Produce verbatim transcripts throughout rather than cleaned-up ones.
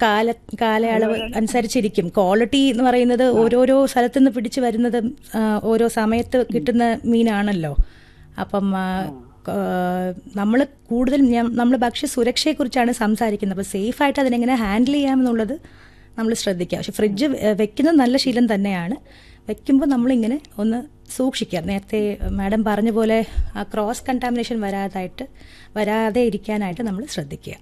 കാല കാലയളവ് അനുസരിച്ചിരിക്കും. ക്വാളിറ്റി എന്ന് പറയുന്നത് ഓരോരോ സ്ഥലത്തു നിന്ന് പിടിച്ചു വരുന്നത് ഓരോ സമയത്ത് കിട്ടുന്ന മീനാണല്ലോ. അപ്പം നമ്മൾ കൂടുതൽ നമ്മൾ ഭക്ഷ്യ സുരക്ഷയെക്കുറിച്ചാണ് സംസാരിക്കുന്നത്. അപ്പോൾ സേഫായിട്ട് അതിനെങ്ങനെ ഹാൻഡിൽ ചെയ്യാമെന്നുള്ളത് നമ്മൾ ശ്രദ്ധിക്കുക. പക്ഷെ ഫ്രിഡ്ജ് വെക്കുന്നത് നല്ല ശീലം തന്നെയാണ്. വെക്കുമ്പോൾ നമ്മളിങ്ങനെ ഒന്ന് സൂക്ഷിക്കുക. നേരത്തെ മാഡം പറഞ്ഞ പോലെ ആ ക്രോസ് കണ്ടാമിനേഷൻ വരാതായിട്ട് വരാതെ ഇരിക്കാനായിട്ട് നമ്മൾ ശ്രദ്ധിക്കുക.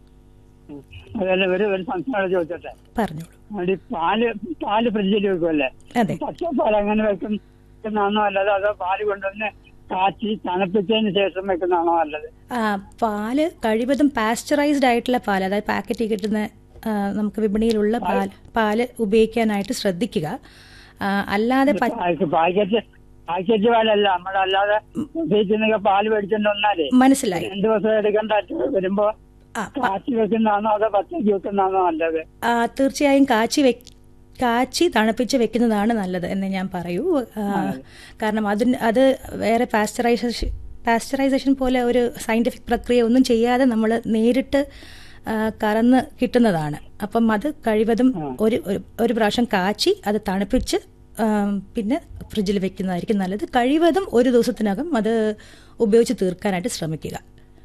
ചോദിച്ചോട്ടെ, പറഞ്ഞോളൂ. പാല് പാല് ഫ്രിഡ്ജിൽ വെക്കുമല്ലേ? അതെ. പച്ചപ്പാൽ അങ്ങനെ വെക്കുന്നതാണോ അല്ലാതെ അതോ പാല് കൊണ്ടുവന്ന് കാച്ചി തണുപ്പിച്ചതിന് ശേഷം വെക്കുന്നതാണോ നല്ലത്? പാല് കഴിവതും പാസ്ചറൈസ്ഡ് ആയിട്ടുള്ള പാല്, അതായത് പാക്കറ്റിൽ കിട്ടുന്ന നമുക്ക് വിപണിയിലുള്ള പാൽ പാല് ഉപയോഗിക്കാനായിട്ട് ശ്രദ്ധിക്കുക. അല്ലാതെ പാക്കറ്റ് പാക്കറ്റ് പാലല്ല, നമ്മളല്ലാതെ ഉപയോഗിക്കുന്ന പാല് മേടിച്ചോണ്ട് വന്നാലേ മനസ്സിലായി. രണ്ടു ദിവസം എടുക്കണ്ട വരുമ്പോ കാച്ചി വെക്കുന്നതാണോ അതോ പച്ചയ്ക്ക് വെക്കുന്നതാണോ നല്ലത്? തീർച്ചയായും കാച്ചി വെ കാച്ചി തണുപ്പിച്ച് വെക്കുന്നതാണ് നല്ലത് എന്ന് ഞാൻ പറയൂ. കാരണം അതിന് അത് വേറെ പാസ്ചറൈസേഷൻ പാസ്ചറൈസേഷൻ പോലെ ഒരു സയന്റിഫിക് പ്രക്രിയ ഒന്നും ചെയ്യാതെ നമ്മൾ നേരിട്ട് കറന്ന് കിട്ടുന്നതാണ്. അപ്പം അത് കഴിവതും ഒരു ഒരു പ്രാവശ്യം കാച്ചി അത് തണുപ്പിച്ച് പിന്നെ ഫ്രിഡ്ജിൽ വെക്കുന്നതായിരിക്കും നല്ലത്. കഴിവതും ഒരു ദിവസത്തിനകം അത് ഉപയോഗിച്ച് തീർക്കാനായിട്ട് ശ്രമിക്കുക.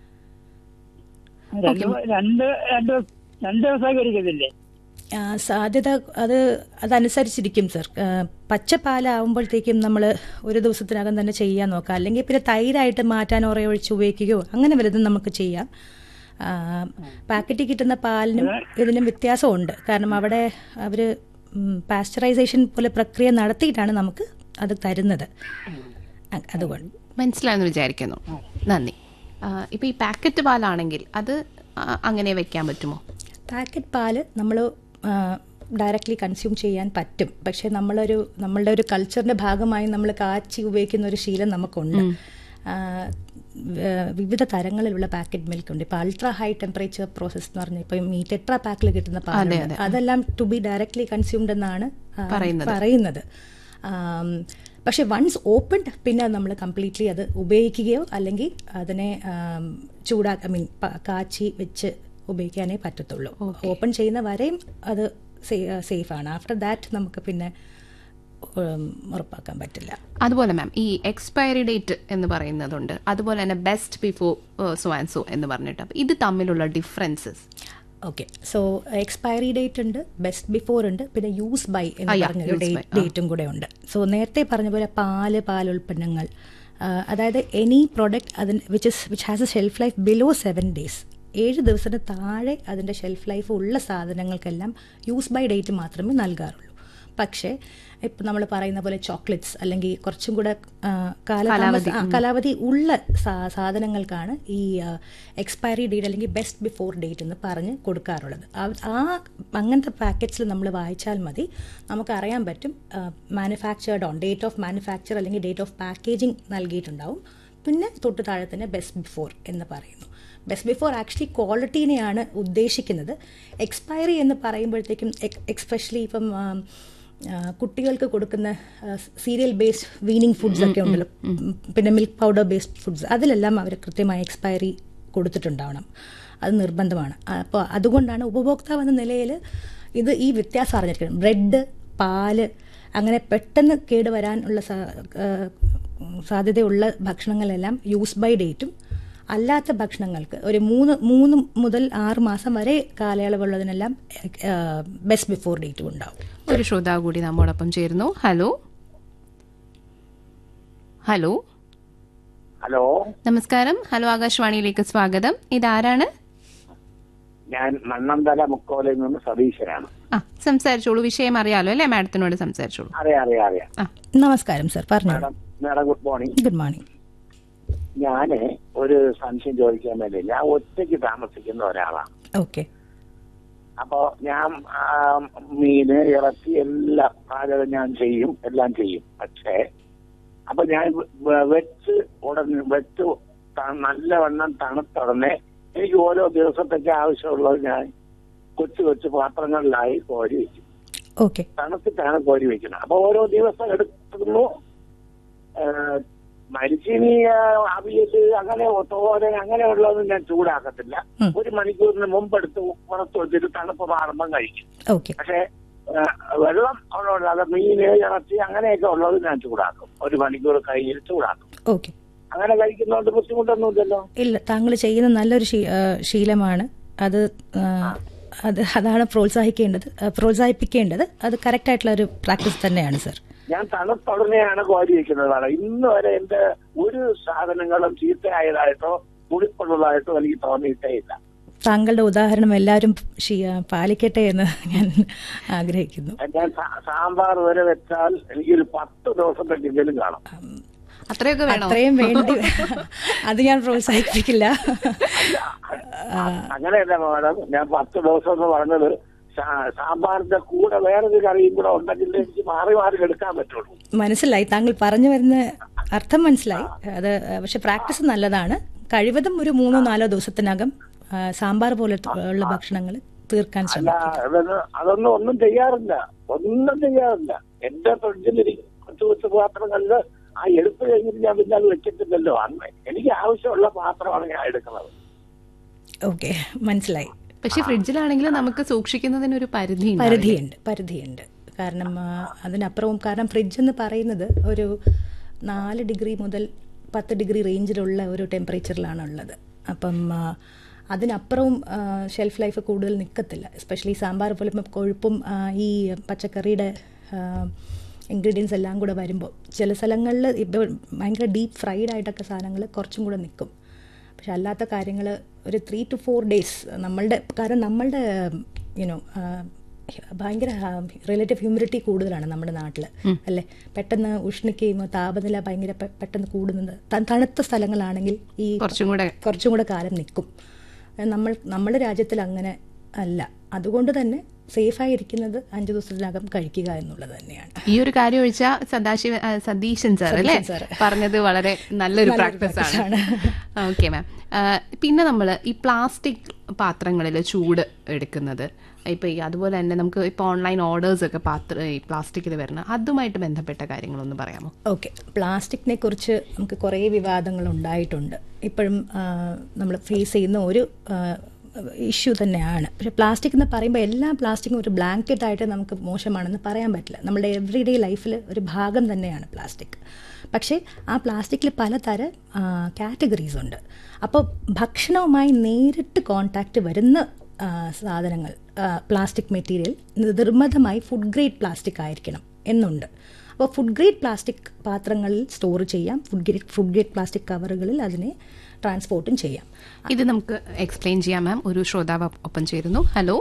രണ്ട് രണ്ട് ദിവസമൊക്കെ ഇരിക്കത്തില്ലേ? സാധ്യത അത് അതനുസരിച്ചിരിക്കും സർ. പച്ചപ്പാലാവുമ്പോഴത്തേക്കും നമ്മൾ ഒരു ദിവസത്തിനകം തന്നെ ചെയ്യാൻ നോക്കാം. അല്ലെങ്കിൽ പിന്നെ തൈരായിട്ട് മാറ്റാൻ ഉറയൊഴിച്ച് ഉപയോഗിക്കുകയോ അങ്ങനെ വലുതും നമുക്ക് ചെയ്യാം. പാക്കറ്റിൽ കിട്ടുന്ന പാലിനും ഇതിനും വ്യത്യാസമുണ്ട്. കാരണം അവിടെ അവർ പാസ്ചറൈസേഷൻ പോലെ പ്രക്രിയ നടത്തിയിട്ടാണ് നമുക്ക് അത് തരുന്നത്. അതുകൊണ്ട് മനസ്സിലായെന്ന് വിചാരിക്കുന്നു. നന്ദി. ഇപ്പം ഈ പാക്കറ്റ് പാലാണെങ്കിൽ അത് അങ്ങനെ വെക്കാൻ പറ്റുമോ? പാക്കറ്റ് പാല് നമ്മൾ ഡയറക്റ്റ്ലി കൺസ്യൂം ചെയ്യാൻ പറ്റും. പക്ഷെ നമ്മളൊരു നമ്മളുടെ ഒരു കൾച്ചറിന്റെ ഭാഗമായി നമ്മൾ കാച്ചി ഉപയോഗിക്കുന്ന ഒരു ശീലം നമുക്കുണ്ട്. വിവിധ തരങ്ങളിലുള്ള പാക്കറ്റ് മിൽക്ക് ഉണ്ട്. ഇപ്പോൾ അൾട്രാ ഹൈ ടെമ്പറേച്ചർ പ്രോസസ് എന്ന് പറഞ്ഞാൽ ഇപ്പം ഈ ടെട്രാ പാക്കിൽ കിട്ടുന്ന പാൽ, അതെല്ലാം ടു ബി ഡയറക്ട്ലി കൺസ്യൂംഡ് എന്നാണ് പറയുന്നത്. പക്ഷെ വൺസ് ഓപ്പൺഡ് പിന്നെ നമ്മൾ കംപ്ലീറ്റ്ലി അത് ഉപയോഗിക്കുകയോ അല്ലെങ്കിൽ അതിനെ ചൂടാ ഐ മീൻ കാച്ചി വെച്ച് ഉപയോഗിക്കാനേ പറ്റത്തുള്ളൂ. ഓപ്പൺ ചെയ്യുന്ന വരെയും അത് സേഫാണ്. ആഫ്റ്റർ ദാറ്റ് നമുക്ക് പിന്നെ ഉറപ്പാക്കാൻ പറ്റില്ല. അതുപോലെ മാം ഈ എക്സ്പയറി ഡേറ്റ് എന്ന് പറയുന്നതുണ്ട്, അതുപോലെ തന്നെ best before so and so എന്ന് പറഞ്ഞിട്ട്, ഇത് തമ്മിലുള്ള differences? Okay, so expiry date ഉണ്ട്, ബെസ്റ്റ് ബിഫോർ ഉണ്ട്, പിന്നെ യൂസ് ബൈ എന്ന് പറഞ്ഞൊരു ഡേറ്റും കൂടെ ഉണ്ട്. സോ നേരത്തെ പറഞ്ഞ പോലെ പാല് പാലുൽപ്പന്നങ്ങൾ, അതായത് എനി പ്രോഡക്റ്റ് അതിന് which is which has A shelf life below seven days, ഏഴ് ദിവസത്തിന് താഴെ അതിൻ്റെ ഷെൽഫ് ലൈഫ് ഉള്ള സാധനങ്ങൾക്കെല്ലാം യൂസ് ബൈ ഡേറ്റ് മാത്രമേ നൽകാറുള്ളൂ. പക്ഷേ ഇപ്പം നമ്മൾ പറയുന്ന പോലെ ചോക്ലേറ്റ്സ് അല്ലെങ്കിൽ കുറച്ചും കൂടെ കാലാവധി കാലാവധി ഉള്ള സാധനങ്ങൾക്കാണ് ഈ എക്സ്പയറി ഡേറ്റ് അല്ലെങ്കിൽ ബെസ്റ്റ് ബിഫോർ ഡേറ്റ് എന്ന് പറഞ്ഞ് കൊടുക്കാറുള്ളത്. ആ അങ്ങനത്തെ പാക്കറ്റ്സിൽ നമ്മൾ വായിച്ചാൽ മതി, നമുക്കറിയാൻ പറ്റും manufactured on date of manufacture അല്ലെങ്കിൽ ഡേറ്റ് ഓഫ് പാക്കേജിങ് നൽകിയിട്ടുണ്ടാവും. പിന്നെ തൊട്ട് താഴെ തന്നെ ബെസ്റ്റ് ബിഫോർ എന്ന് പറയുന്നു. ബെസ്റ്റ് ബിഫോർ ആക്ച്വലി ക്വാളിറ്റീനെയാണ് ഉദ്ദേശിക്കുന്നത്. എക്സ്പയറി എന്ന് പറയുമ്പോഴത്തേക്കും എക്സ്പെഷ്യലി ഇപ്പം കുട്ടികൾക്ക് കൊടുക്കുന്ന സീരിയൽ ബേസ്ഡ് വീനിങ് ഫുഡ്സ് ഒക്കെ ഉണ്ടല്ലോ, പിന്നെ മിൽക്ക് പൗഡർ ബേസ്ഡ് ഫുഡ്സ്, അതിലെല്ലാം അവർ കൃത്യമായി എക്സ്പയറി കൊടുത്തിട്ടുണ്ടാവണം. അത് നിർബന്ധമാണ്. അപ്പോൾ അതുകൊണ്ടാണ് ഉപഭോക്താവ് എന്ന നിലയിൽ ഇത് ഈ വ്യത്യാസം അറിഞ്ഞിരിക്കണം. ബ്രെഡ്, പാല് അങ്ങനെ പെട്ടെന്ന് കേടുവരാനുള്ള സാധ്യതയുള്ള ഭക്ഷണങ്ങളെല്ലാം യൂസ് ബൈ ഡേറ്റും, അല്ലാത്ത ഭക്ഷണങ്ങൾക്ക് ഒരു മൂന്ന് മൂന്ന് മുതൽ ആറ് മാസം വരെ കാലയളവുള്ളതിനെല്ലാം ബെസ്റ്റ് ബിഫോർ ഡേറ്റും ഉണ്ടാവും. ഒരു ശ്രോതാവ് കൂടി നമ്മോടൊപ്പം ചേരുന്നു. ഹലോ ഹലോ ഹലോ നമസ്കാരം. ഹലോ ആകാശവാണിയിലേക്ക് സ്വാഗതം. ഇതാരാണ്? ഞാൻ മണ്ണന്തല മുക്കോലയിൽ നിന്ന് സതീശനാണ്. ആ, സംസാരിച്ചോളൂ. വിഷയം അറിയാലോ അല്ലേ? മാഡത്തിനോട് സംസാരിച്ചോളൂ. അറിയാം അറിയാം അറിയാം നമസ്കാരം സർ, പറഞ്ഞു. Madam good morning. Good morning. ഞാന് ഒരു സംശയം ചോദിക്കാൻ വേണ്ടി, ഞാൻ ഒറ്റയ്ക്ക് താമസിക്കുന്ന ഒരാളാണ്. ഓക്കെ. അപ്പോ ഞാൻ മീന് ഇറച്ചി എല്ലാം പാചകം ഞാൻ ചെയ്യും, എല്ലാം ചെയ്യും. പക്ഷേ അപ്പൊ ഞാൻ വെച്ച് ഉടനെ വെച്ച് നല്ലവണ്ണം തണുത്തുടനെ എനിക്ക് ഓരോ ദിവസത്തേക്ക് ആവശ്യമുള്ളത് ഞാൻ കൊച്ചു കൊച്ചു പാത്രങ്ങളിലായി കോരി വെക്കും. ഓക്കെ. തണുത്തിട്ടാണ് കോരി വെക്കുന്നത്. അപ്പൊ ഓരോ ദിവസം എടുക്കുന്നു, മരിച്ചിനി അവിയല് അങ്ങനെ തോരൻ അങ്ങനെയുള്ളതൊന്നും ഞാൻ ചൂടാക്കത്തില്ല. ഒരു മണിക്കൂറിന് മുമ്പെടുത്ത് പുറത്ത് വെച്ചിട്ട് തണുപ്പ് മാറുമ്പം കഴിക്കും. പക്ഷെ വെള്ളം ഉള്ളത് മീന് ഇറച്ചി അങ്ങനെയൊക്കെ ഉള്ളത് ഞാൻ ചൂടാക്കും. ഒരു മണിക്കൂർ കഴിഞ്ഞ് ചൂടാക്കും. അങ്ങനെ കഴിക്കുന്നതുകൊണ്ട് ബുദ്ധിമുട്ടൊന്നുമില്ലല്ലോ. ഇല്ല, താങ്കൾ ചെയ്യുന്ന നല്ലൊരു ശീലമാണ് അത്. അത് അതാണ് പ്രോത്സാഹിക്കേണ്ടത് പ്രോത്സാഹിപ്പിക്കേണ്ടത് അത് കറക്റ്റ് ആയിട്ടുള്ള ഒരു പ്രാക്ടീസ് തന്നെയാണ് സർ. ഞാൻ തണുത്തുടനെയാണ് കോരി വയ്ക്കുന്നതാണ്. ഇന്ന് വരെ എന്റെ ഒരു സാധനങ്ങളും ചീത്തയായതായിട്ടോ പുളിപ്പുള്ളതായിട്ടോ എനിക്ക് തോന്നിയിട്ടേ ഇല്ല. താങ്കളുടെ ഉദാഹരണം എല്ലാവരും പാലിക്കട്ടെ എന്ന് ഞാൻ ആഗ്രഹിക്കുന്നു. ഞാൻ സാമ്പാർ വരെ വെച്ചാൽ എനിക്കൊരു പത്ത് ദിവസത്തേക്കെങ്കിലും കാണും. അത്രയൊക്കെ അത്രയും വേണ്ടി അത് ഞാൻ പ്രോത്സാഹിപ്പിക്കില്ല. അങ്ങനെയല്ല മാഡം, ഞാൻ പത്ത് ദിവസം എന്ന് പറഞ്ഞത് സാമ്പാറിന്റെ കൂടെ വേറൊരു കറിയും കൂടെ ഉണ്ടെങ്കിൽ എനിക്ക് മാറി മാറി എടുക്കാൻ പറ്റുള്ളൂ. മനസ്സിലായി, താങ്കൾ പറഞ്ഞു വരുന്ന അർത്ഥം മനസ്സിലായി. അത് പക്ഷെ പ്രാക്ടീസ് നല്ലതാണ്. കഴിവതും ഒരു മൂന്നോ നാലോ ദിവസത്തിനകം സാമ്പാർ പോലുള്ള ഭക്ഷണങ്ങൾ തീർക്കാൻ ശ്രമിക്കും. അതൊന്നും ഒന്നും ചെയ്യാറില്ല, ഒന്നും ചെയ്യാറില്ല. എന്റെ ഫ്രിഡ്ജിലിരിക്കുന്ന കൊച്ചു കൊച്ചു പാത്രങ്ങളിൽ ആ എടുപ്പ് കഴിഞ്ഞിട്ട് ഞാൻ പിന്നെ അത് വെച്ചിട്ടില്ലല്ലോ. അന്ന് എനിക്ക് ആവശ്യമുള്ള പാത്രമാണ് ഞാൻ എടുക്കുന്നത്. ഓക്കെ, മനസ്സിലായി. പക്ഷെ ഫ്രിഡ്ജിലാണെങ്കിലും നമുക്ക് സൂക്ഷിക്കുന്നതിന് ഒരു പരിധി പരിധിയുണ്ട് പരിധിയുണ്ട് കാരണം അതിനപ്പുറവും, കാരണം ഫ്രിഡ്ജ് എന്ന് പറയുന്നത് ഒരു നാല് ഡിഗ്രി മുതൽ പത്ത് ഡിഗ്രി റേഞ്ചിലുള്ള ഒരു ടെമ്പറേച്ചറിലാണ് ഉള്ളത്. അപ്പം അതിനപ്പുറവും ഷെൽഫ് ലൈഫ് കൂടുതൽ നിൽക്കത്തില്ല. എസ്പെഷ്യലി സാമ്പാർ പോലെ ഇപ്പം കൊഴുപ്പും ഈ പച്ചക്കറിയുടെ ഇൻഗ്രീഡിയൻസ് എല്ലാം കൂടെ വരുമ്പോൾ ചില സ്ഥലങ്ങളിൽ ഇപ്പോൾ ഭയങ്കര ഡീപ്പ് ഫ്രൈഡ് ആയിട്ടൊക്കെ സാധനങ്ങൾ കുറച്ചും കൂടെ നിൽക്കും. പക്ഷെ അല്ലാത്ത കാര്യങ്ങൾ ഒരു ത്രീ ടു ഫോർ ഡേയ്സ് നമ്മളുടെ, കാരണം നമ്മളുടെ യുനോ ഭയങ്കര റിലേറ്റീവ് ഹ്യൂമിഡിറ്റി കൂടുതലാണ് നമ്മുടെ നാട്ടിൽ അല്ലേ. പെട്ടെന്ന് ഉഷ്ണിക്കുകയും താപനില ഭയങ്കര പെട്ടെന്ന് കൂടുന്നത് തണുത്ത സ്ഥലങ്ങളാണെങ്കിൽ ഈ കുറച്ചും കൂടെ കുറച്ചും കൂടെ കാലം നിൽക്കും. നമ്മൾ നമ്മുടെ രാജ്യത്തിൽ അങ്ങനെ അല്ല. അതുകൊണ്ട് തന്നെ സേഫായിരിക്കുന്നത് അഞ്ചു ദിവസത്തിനകം കഴിക്കുക എന്നുള്ളത് തന്നെയാണ്. ഈ ഒരു കാര്യം ഒഴിച്ചാൽ സദാശിവ സതീശൻ സാർ അല്ലേ പറഞ്ഞത് വളരെ നല്ലൊരു പ്രാക്ടീസ് ആണ്. Okay ma'am. പിന്നെ നമ്മൾ ഈ പ്ലാസ്റ്റിക് പാത്രങ്ങളിൽ ചൂട് എടുക്കുന്നത്, ഇപ്പൊ ഈ അതുപോലെ തന്നെ നമുക്ക് ഇപ്പൊ ഓൺലൈൻ ഓർഡേഴ്സ് ഒക്കെ പാത്രം ഈ പ്ലാസ്റ്റിക്കിൽ വരുന്ന അതുമായിട്ട് ബന്ധപ്പെട്ട കാര്യങ്ങളൊന്ന് പറയാമോ? ഓക്കെ, പ്ലാസ്റ്റിക്കിനെ കുറിച്ച് നമുക്ക് കുറേ വിവാദങ്ങൾ ഉണ്ടായിട്ടുണ്ട്. ഇപ്പോഴും നമ്മൾ ഫേസ് ചെയ്യുന്ന ഒരു ഇഷ്യൂ തന്നെയാണ്. പക്ഷേ പ്ലാസ്റ്റിക് എന്ന് പറയുമ്പോൾ എല്ലാ പ്ലാസ്റ്റിക്കും ഒരു ബ്ലാങ്കറ്റ് ആയിട്ട് നമുക്ക് മോശമാണെന്ന് പറയാൻ പറ്റില്ല. നമ്മുടെ എവറി ഡേ ലൈഫിൽ ഒരു ഭാഗം തന്നെയാണ് പ്ലാസ്റ്റിക്. പക്ഷേ ആ പ്ലാസ്റ്റിക്കിൽ പലതരം കാറ്റഗറീസ് ഉണ്ട്. അപ്പോൾ ഭക്ഷണവുമായി നേരിട്ട് കോണ്ടാക്റ്റ് വരുന്ന സാധനങ്ങൾ, പ്ലാസ്റ്റിക് മെറ്റീരിയൽ നിർബന്ധമായി ഫുഡ് ഗ്രേഡ് പ്ലാസ്റ്റിക് ആയിരിക്കണം എന്നുണ്ട്. അപ്പോൾ ഫുഡ് ഗ്രേഡ് പ്ലാസ്റ്റിക് പാത്രങ്ങളിൽ സ്റ്റോർ ചെയ്യാം. Food grade food grade plastic കവറുകളിൽ അതിനെ ട്രാൻസ്പോർട്ടും ചെയ്യാം. ഇത് നമുക്ക് എക്സ്പ്ലെയിൻ ചെയ്യാം മാം. ഒരു ശ്രോതാവ് ഒപ്പം ചേരുന്നു. ഹലോ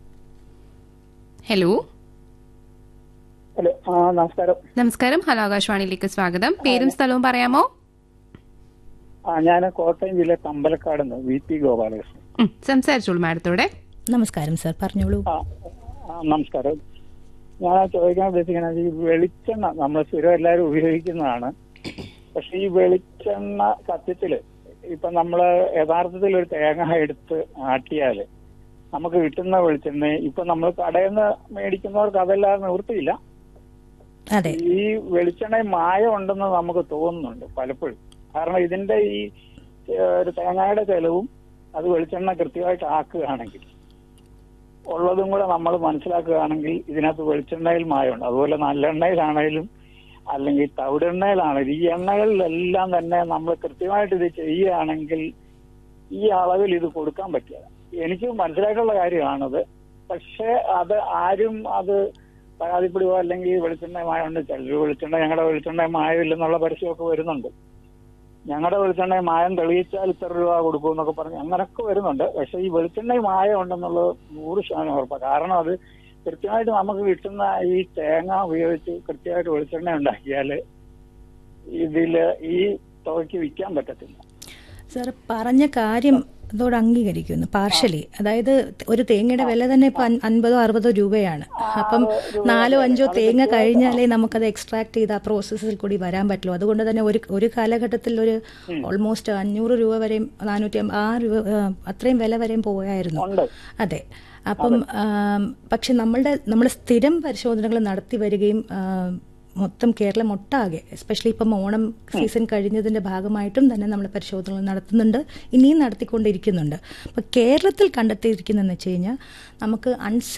ഹലോ ഹലോ നമസ്കാരം. നമസ്കാരം. ഹലോ, ആകാശവാണിയിലേക്ക് സ്വാഗതം. പേരും സ്ഥലവും പറയാമോ? ഞാൻ കോട്ടയം ജില്ല കമ്പലക്കാട് വി പി ഗോപാലകൃഷ്ണൻ. സംസാരിച്ചോളൂ മാഡത്തോടെ. നമസ്കാരം സാർ, പറഞ്ഞോളൂ. നമസ്കാരം. ഞാൻ ചോദിക്കാൻ ഉദ്ദേശിക്കുന്നത്, ഈ വെളിച്ചെണ്ണ നമ്മൾ സ്ഥിരം എല്ലാവരും ഉപയോഗിക്കുന്നതാണ്. പക്ഷെ ഈ വെളിച്ചെണ്ണ സത്യത്തില് ഇപ്പൊ നമ്മള് യഥാർത്ഥത്തിൽ ഒരു തേങ്ങ എടുത്ത് ആട്ടിയാല് നമുക്ക് കിട്ടുന്ന വെളിച്ചെണ്ണ ഇപ്പൊ നമ്മൾ കടയിൽ നിന്ന് മേടിക്കുന്നവർക്ക് അതെല്ലാം നിവൃത്തിയില്ല. ഈ വെളിച്ചെണ്ണ മായം ഉണ്ടെന്ന് നമുക്ക് തോന്നുന്നുണ്ട് പലപ്പോഴും. കാരണം ഇതിന്റെ ഈ ഒരു തേങ്ങയുടെ ചെലവും അത് വെളിച്ചെണ്ണ കൃത്യമായിട്ട് ആക്കുകയാണെങ്കിൽ, ഉള്ളതും കൂടെ നമ്മൾ മനസ്സിലാക്കുകയാണെങ്കിൽ ഇതിനകത്ത് വെളിച്ചെണ്ണയിൽ മായമുണ്ട്. അതുപോലെ നല്ലെണ്ണയിലാണെങ്കിലും അല്ലെങ്കിൽ തവിടെണ്ണയിലാണെങ്കിലും ഈ എണ്ണകളിലെല്ലാം തന്നെ നമ്മൾ കൃത്യമായിട്ട് ഇത് ചെയ്യുകയാണെങ്കിൽ ഈ അളവിൽ ഇത് കൊടുക്കാൻ പറ്റില്ല. എനിക്ക് മനസ്സിലായിട്ടുള്ള കാര്യമാണത്. പക്ഷെ അത് ആരും അത് പരാതിപ്പെടുകയോ അല്ലെങ്കിൽ വെളിച്ചെണ്ണ മായമുണ്ട്, ചിലർ വെളിച്ചെണ്ണ ഞങ്ങളുടെ വെളിച്ചെണ്ണ മായമില്ലെന്നുള്ള പരസ്യമൊക്കെ വരുന്നുണ്ട്. ഞങ്ങളുടെ വെളിച്ചെണ്ണ മായം തെളിയിച്ചാൽ ഇത്ര രൂപ കൊടുക്കും എന്നൊക്കെ പറഞ്ഞ് അങ്ങനൊക്കെ വരുന്നുണ്ട്. പക്ഷെ ഈ വെളിച്ചെണ്ണ മായം ഉണ്ടെന്നുള്ളത് നൂറ് ശതമാനം ഉറപ്പാണ്. കാരണം അത് കൃത്യമായിട്ട് നമുക്ക് കിട്ടുന്ന ഈ തേങ്ങ ഉപയോഗിച്ച് കൃത്യമായിട്ട് വെളിച്ചെണ്ണ ഉണ്ടാക്കിയാൽ ഇതില് ഈ തുകയ്ക്ക് വിൽക്കാൻ പറ്റത്തില്ല. സാർ പറഞ്ഞ കാര്യം അതോട് അംഗീകരിക്കുന്നു പാർഷ്യലി. അതായത് ഒരു തേങ്ങയുടെ വില തന്നെ ഇപ്പൊ അൻപതോ അറുപതോ രൂപയാണ്. അപ്പം നാലോ അഞ്ചോ തേങ്ങ കഴിഞ്ഞാലേ നമുക്കത് എക്സ്ട്രാക്ട് ചെയ്ത് ആ പ്രോസസ്സിൽ കൂടി വരാൻ പറ്റുള്ളൂ. അതുകൊണ്ട് തന്നെ ഒരു ഒരു കാലഘട്ടത്തിൽ ഒരു ഓൾമോസ്റ്റ് അഞ്ഞൂറ് രൂപ വരെയും നാനൂറ്റി ആ രൂപ അത്രയും വില വരെയും പോയായിരുന്നു. അതെ. അപ്പം പക്ഷെ നമ്മളുടെ നമ്മൾ സ്ഥിരം പരിശോധനകൾ നടത്തി വരികയും മൊത്തം കേരളം ഒട്ടാകെ, എസ്പെഷ്യലി ഇപ്പം ഓണം സീസൺ കഴിഞ്ഞതിൻ്റെ ഭാഗമായിട്ടും തന്നെ നമ്മൾ പരിശോധനകൾ നടത്തുന്നുണ്ട്, ഇനിയും നടത്തിക്കൊണ്ടിരിക്കുന്നുണ്ട്. അപ്പോൾ കേരളത്തിൽ കണ്ടെത്തിയിരിക്കുന്നതെന്ന് വെച്ച് കഴിഞ്ഞാൽ നമുക്ക് അൺസേഫ്